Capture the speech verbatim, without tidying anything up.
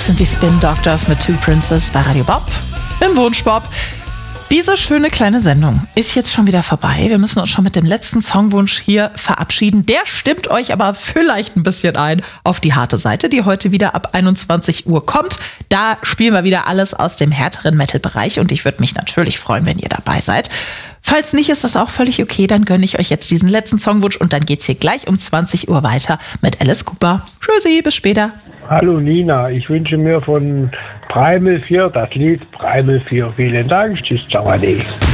Das sind die Spin Doctors mit Two Princes bei Radio Bob im Wunschbob. Diese schöne kleine Sendung ist jetzt schon wieder vorbei. Wir müssen uns schon mit dem letzten Songwunsch hier verabschieden. Der stimmt euch aber vielleicht ein bisschen ein auf die harte Seite, die heute wieder ab einundzwanzig Uhr kommt. Da spielen wir wieder alles aus dem härteren Metal-Bereich und ich würde mich natürlich freuen, wenn ihr dabei seid. Falls nicht, ist das auch völlig okay. Dann gönne ich euch jetzt diesen letzten Songwunsch und dann geht's hier gleich um zwanzig Uhr weiter mit Alice Cooper. Tschüssi, bis später. Hallo Nina, ich wünsche mir von Primal vier das Lied Primal vier. Vielen Dank. Tschüss, ciao, Ade.